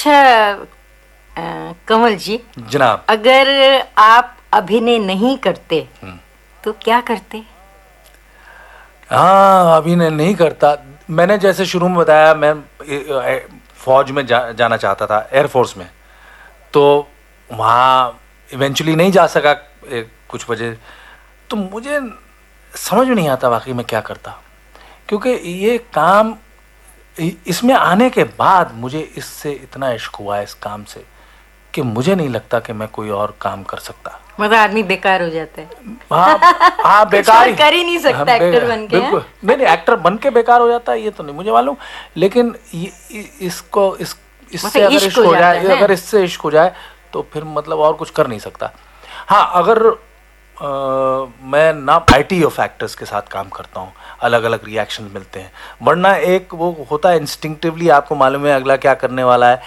अच्छा कमल जी, जनाब, अगर आप अभिनय नहीं करते तो क्या करते? हाँ, अभिनय नहीं करता। मैंने जैसे शुरू में बताया, मैं फौज में जाना चाहता था, एयरफोर्स में। तो वहाँ इवेंचुअली नहीं जा सका कुछ वजह। तो मुझे समझ में नहीं आता वाकई में क्या करता, क्योंकि ये काम, इसमें आने के बाद मुझे इससे इतना इश्क हुआ है इस काम से कि मुझे नहीं लगता कि मैं कोई और काम कर सकता। मतलब आदमी बेकार हो जाता है। हाँ हाँ, बेकार ही कर ही नहीं सकता एक्टर बन के। बिल्कुल नहीं, एक्टर बन के बेकार हो जाता है ये तो नहीं मुझे मालूम, लेकिन इससे अगर इश्क हो जाए, अगर इससे इश्क हो जाए तो फिर मतलब और कुछ कर नहीं सकता। हाँ, अगर मैं ना वैरायटी ऑफ एक्टर्स के साथ काम करता हूँ, अलग अलग रिएक्शन मिलते हैं, वरना एक वो होता है इंस्टिंक्टिवली, आपको मालूम है अगला क्या करने वाला है,